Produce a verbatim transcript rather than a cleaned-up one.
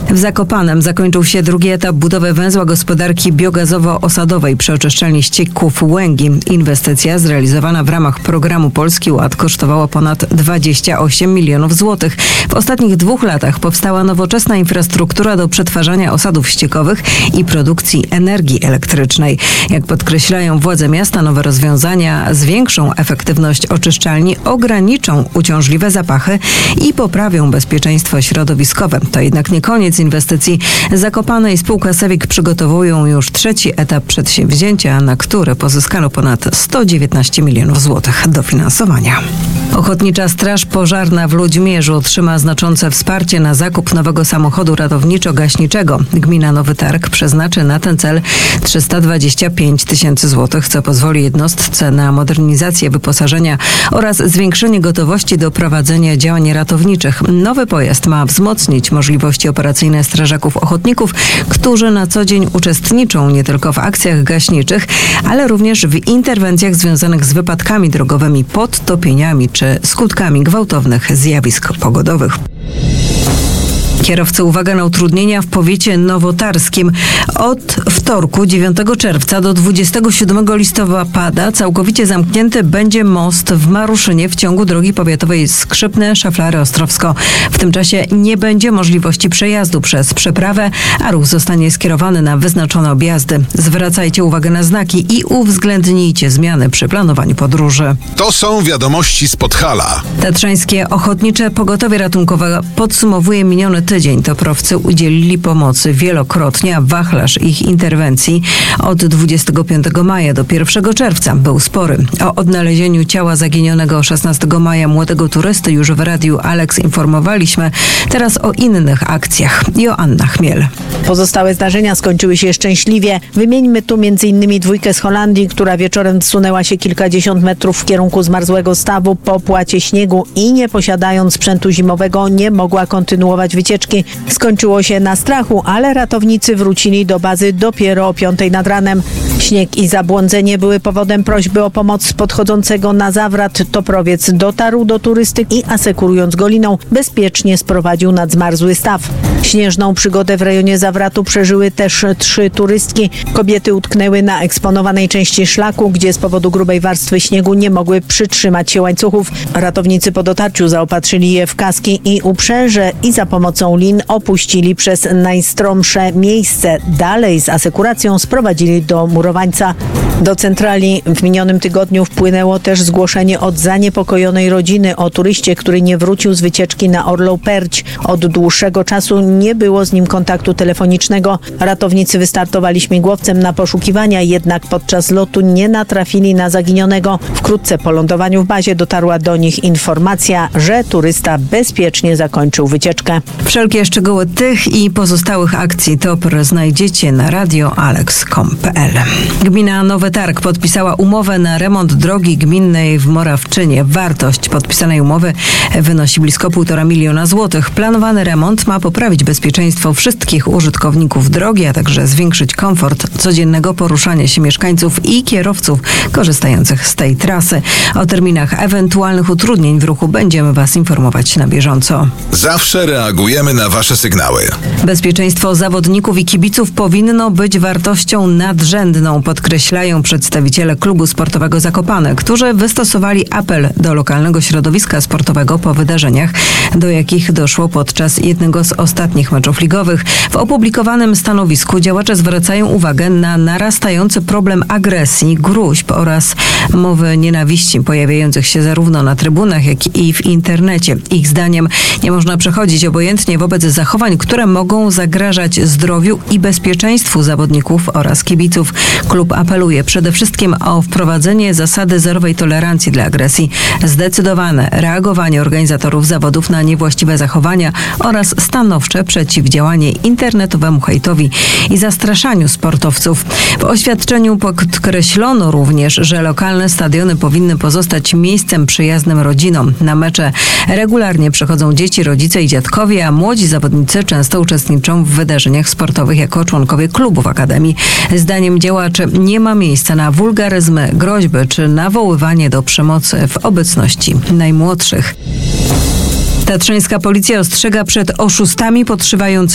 W Zakopanem zakończył się drugi etap budowy węzła gospodarki biogazowo-osadowej przy oczyszczalni ścieków Łęgi. Inwestycja zrealizowana w ramach programu Polski Ład kosztowała ponad dwadzieścia osiem milionów złotych. W ostatnich dwóch latach powstała nowoczesna infrastruktura do przetwarzania osadów ściekowych i produkcji energii elektrycznej. Jak podkreślają władze miasta, nowe rozwiązania zwiększą efektywność oczyszczalni, ograniczą uciążliwe zapachy i poprawią bezpieczeństwo środowiskowe. To jednak nie koniec inwestycji. Zakopane i spółka Sewik przygotowują już trzeci etap przedsięwzięcia, na który pozyskano ponad sto dziewiętnaście milionów złotych dofinansowania. Ochotnicza Straż Pożarna w Ludźmierzu otrzyma znaczące wsparcie na zakup nowego samochodu ratowniczo-gaśniczego. Gmina Nowy Targ przeznaczy na ten cel trzysta dwadzieścia pięć tysięcy złotych, co pozwoli jednostce na modernizację wyposażenia oraz zwiększenie gotowości do prowadzenia działań ratowniczych. Nowy pojazd ma wzmocnić możliwości operacyjne strażaków ochotników, którzy na co dzień uczestniczą nie tylko w akcjach gaśniczych, ale również w interwencjach związanych z wypadkami drogowymi, podtopieniami czy skutkami gwałtownych zjawisk pogodowych. Kierowcy, uwaga na utrudnienia w powiecie nowotarskim. Od wtorku dziewiątego czerwca do dwudziestego siódmego listopada całkowicie zamknięty będzie most w Maruszynie w ciągu drogi powiatowej Skrzypne-Szaflary-Ostrowsko. W tym czasie nie będzie możliwości przejazdu przez przeprawę, a ruch zostanie skierowany na wyznaczone objazdy. Zwracajcie uwagę na znaki i uwzględnijcie zmiany przy planowaniu podróży. To są wiadomości z Podhala. Tatrzańskie Ochotnicze Pogotowie Ratunkowe podsumowuje miniony tydzień. Toprowcy udzielili pomocy wielokrotnie, a wachlarz ich interwencji od dwudziestego piątego maja do pierwszego czerwca był spory. O odnalezieniu ciała zaginionego szesnastego maja młodego turysty już w Radiu Alex informowaliśmy. Teraz o innych akcjach. Joanna Chmiel. Pozostałe zdarzenia skończyły się szczęśliwie. Wymieńmy tu między innymi dwójkę z Holandii, która wieczorem wsunęła się kilkadziesiąt metrów w kierunku zmarzłego stawu po płacie śniegu i nie posiadając sprzętu zimowego nie mogła kontynuować wycieczki. Skończyło się na strachu, ale ratownicy wrócili do bazy dopiero o piątej nad ranem. Śnieg i zabłądzenie były powodem prośby o pomoc podchodzącego na zawrat. Toprowiec dotarł do turysty i asekurując go liną, bezpiecznie sprowadził nad zmarzły staw. Śnieżną przygodę w rejonie zawratu przeżyły też trzy turystki. Kobiety utknęły na eksponowanej części szlaku, gdzie z powodu grubej warstwy śniegu nie mogły przytrzymać się łańcuchów. Ratownicy po dotarciu zaopatrzyli je w kaski i uprzęże i za pomocą lin opuścili przez najstromsze miejsce. Dalej z asekuracją sprowadzili do murowańca. Do centrali w minionym tygodniu wpłynęło też zgłoszenie od zaniepokojonej rodziny o turyście, który nie wrócił z wycieczki na Orlą Perć. Od dłuższego czasu nie było z nim kontaktu telefonicznego. Ratownicy wystartowali śmigłowcem na poszukiwania, jednak podczas lotu nie natrafili na zaginionego. Wkrótce po lądowaniu w bazie dotarła do nich informacja, że turysta bezpiecznie zakończył wycieczkę. Wszelkie szczegóły tych i pozostałych akcji T O P R znajdziecie na radio alex kropka com kropka p l. Gmina Nowy Targ podpisała umowę na remont drogi gminnej w Morawczynie. Wartość podpisanej umowy wynosi blisko półtora miliona złotych. Planowany remont ma poprawić bezpieczeństwo wszystkich użytkowników drogi, a także zwiększyć komfort codziennego poruszania się mieszkańców i kierowców korzystających z tej trasy. O terminach ewentualnych utrudnień w ruchu będziemy Was informować na bieżąco. Zawsze reagujemy na Wasze sygnały. Bezpieczeństwo zawodników i kibiców powinno być wartością nadrzędną, podkreślają przedstawiciele klubu sportowego Zakopane, którzy wystosowali apel do lokalnego środowiska sportowego po wydarzeniach, do jakich doszło podczas jednego z ostatnich meczów ligowych. W opublikowanym stanowisku działacze zwracają uwagę na narastający problem agresji, gruźb oraz mowy nienawiści pojawiających się zarówno na trybunach, jak i w internecie. Ich zdaniem nie można przechodzić obojętnie wobec zachowań, które mogą zagrażać zdrowiu i bezpieczeństwu zawodników oraz kibiców. Klub apeluje przede wszystkim o wprowadzenie zasady zerowej tolerancji dla agresji, zdecydowane reagowanie organizatorów zawodów na niewłaściwe zachowania oraz stanowcze przeciwdziałanie internetowemu hejtowi i zastraszaniu sportowców. W oświadczeniu podkreślono również, że lokalne stadiony powinny pozostać miejscem przyjaznym rodzinom. Na mecze regularnie przychodzą dzieci, rodzice i dziadkowie, a młodzi zawodnicy często uczestniczą w wydarzeniach sportowych jako członkowie klubów akademii. Zdaniem działaczy nie ma miejsca na wulgaryzmy, groźby czy nawoływanie do przemocy w obecności najmłodszych. Tatrzańska policja ostrzega przed oszustami podszywającymi